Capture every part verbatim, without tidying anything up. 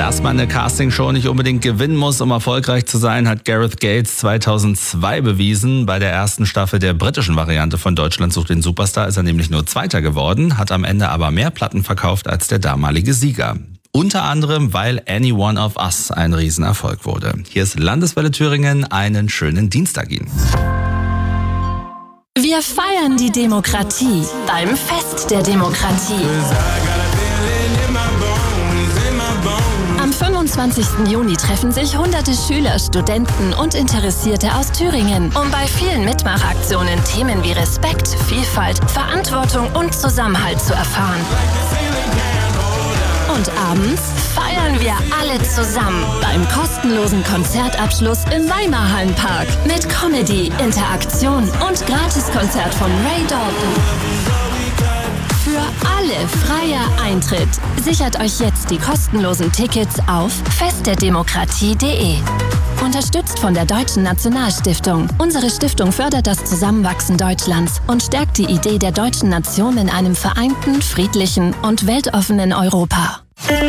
Dass man eine Castingshow nicht unbedingt gewinnen muss, um erfolgreich zu sein, hat Gareth Gates zweitausendzwei bewiesen. Bei der ersten Staffel der britischen Variante von Deutschland sucht den Superstar ist er nämlich nur Zweiter geworden, hat am Ende aber mehr Platten verkauft als der damalige Sieger. Unter anderem, weil Any One of Us ein Riesenerfolg wurde. Hier ist Landeswelle Thüringen, einen schönen Dienstag Ihnen. Wir feiern die Demokratie beim Fest der Demokratie. Am fünfundzwanzigsten Juni treffen sich hunderte Schüler, Studenten und Interessierte aus Thüringen, um bei vielen Mitmachaktionen Themen wie Respekt, Vielfalt, Verantwortung und Zusammenhalt zu erfahren. Und abends feiern wir alle zusammen beim kostenlosen Konzertabschluss im Weimarhallenpark mit Comedy, Interaktion und Gratiskonzert von Ray Dalton. Für alle freier Eintritt. Sichert euch jetzt die kostenlosen Tickets auf festderdemokratie punkt de. Unterstützt von der Deutschen Nationalstiftung. Unsere Stiftung fördert das Zusammenwachsen Deutschlands und stärkt die Idee der deutschen Nation in einem vereinten, friedlichen und weltoffenen Europa.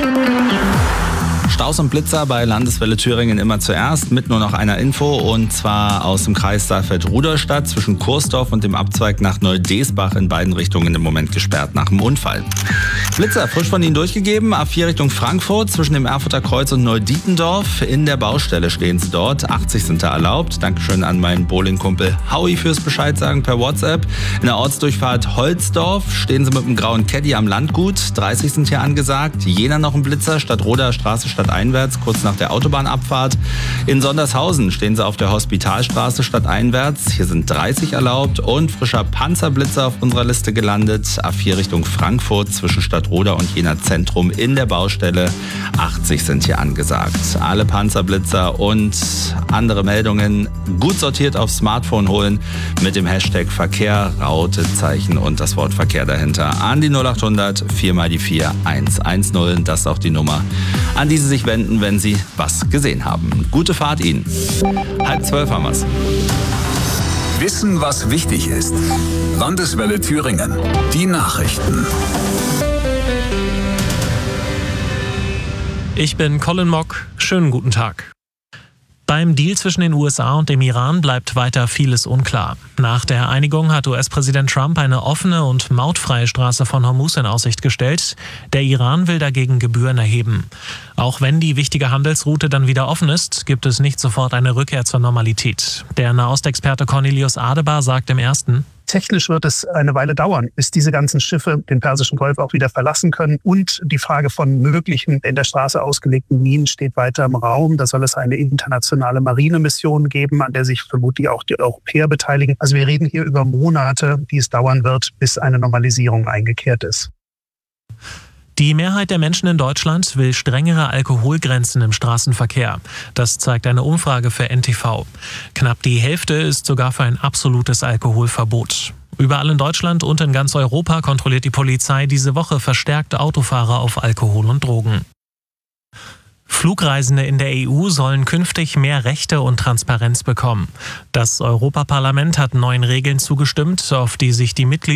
Staus und Blitzer bei Landeswelle Thüringen immer zuerst mit nur noch einer Info und zwar aus dem Kreis Saalfeld-Rudolstadt zwischen Kursdorf und dem Abzweig nach Neudesbach in beiden Richtungen im Moment gesperrt nach dem Unfall. Blitzer frisch von Ihnen durchgegeben, A vier Richtung Frankfurt zwischen dem Erfurter Kreuz und Neudietendorf. In der Baustelle stehen Sie dort, achtzig sind da erlaubt. Dankeschön an meinen Bowling-Kumpel Howie fürs Bescheid sagen per WhatsApp. In der Ortsdurchfahrt Holzdorf stehen Sie mit dem grauen Caddy am Landgut, dreißig sind hier angesagt. Jena noch ein Blitzer, Stadtroder Straße stadteinwärts, kurz nach der Autobahnabfahrt. In Sondershausen stehen Sie auf der Hospitalstraße stadteinwärts, hier sind dreißig erlaubt und frischer Panzerblitzer auf unserer Liste gelandet. A vier Richtung Frankfurt zwischen Stadtroder und Jena Zentrum in der Baustelle, achtzig sind hier angesagt. Alle Panzerblitzer und andere Meldungen gut sortiert aufs Smartphone holen mit dem Hashtag Verkehr, Rautezeichen und das Wort Verkehr dahinter an die null achthundert vier mal die vier eins eins null. Das ist auch die Nummer, an die Sie sich wenden, wenn Sie was gesehen haben. Gute Fahrt Ihnen. Halb zwölf haben wir's. Wissen, was wichtig ist. Landeswelle Thüringen. Die Nachrichten. Ich bin Colin Mock. Schönen guten Tag. Beim Deal zwischen den U S A und dem Iran bleibt weiter vieles unklar. Nach der Einigung hat U S-Präsident Trump eine offene und mautfreie Straße von Hormuz in Aussicht gestellt. Der Iran will dagegen Gebühren erheben. Auch wenn die wichtige Handelsroute dann wieder offen ist, gibt es nicht sofort eine Rückkehr zur Normalität. Der Nahostexperte Cornelius Adebar sagt im Ersten: Technisch wird es eine Weile dauern, bis diese ganzen Schiffe den Persischen Golf auch wieder verlassen können. Und die Frage von möglichen in der Straße ausgelegten Minen steht weiter im Raum. Da soll es eine internationale Marinemission geben, an der sich vermutlich auch die Europäer beteiligen. Also wir reden hier über Monate, die es dauern wird, bis eine Normalisierung eingekehrt ist. Die Mehrheit der Menschen in Deutschland will strengere Alkoholgrenzen im Straßenverkehr. Das zeigt eine Umfrage für N T V. Knapp die Hälfte ist sogar für ein absolutes Alkoholverbot. Überall in Deutschland und in ganz Europa kontrolliert die Polizei diese Woche verstärkt Autofahrer auf Alkohol und Drogen. Flugreisende in der E U sollen künftig mehr Rechte und Transparenz bekommen. Das Europaparlament hat neuen Regeln zugestimmt, auf die sich die Mitglieder